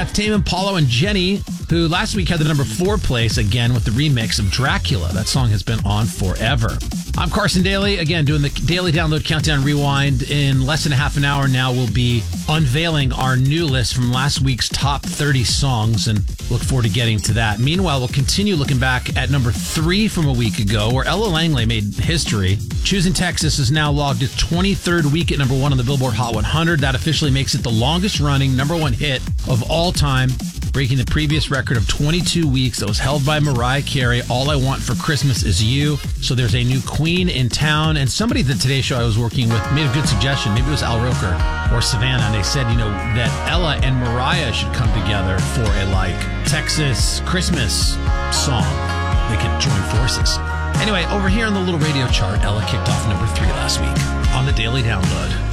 That's Tame Impala and Jenny, who last week had the number 4 place again with the remix of Dracula. That song has been on forever. I'm Carson Daly, again, doing the Daily Download Countdown Rewind. In less than a half an hour now, we'll be unveiling our new list from last week's top 30 songs, and look forward to getting to that. Meanwhile, we'll continue looking back at number 3 from a week ago, where Ella Langley made history. Choosing Texas is now logged its 23rd week at number 1 on the Billboard Hot 100. That officially makes it the longest-running number 1 hit of all time, breaking the previous record of 22 weeks that was held by Mariah Carey, All I Want for Christmas Is You. So there's a new queen in town, and somebody at the Today Show I was working with made a good suggestion. Maybe it was Al Roker or Savannah, and they said, that Ella and Mariah should come together for a, Texas Christmas song. They could join forces. Anyway, over here on the little radio chart, Ella kicked off number 3 last week on the Daily Download.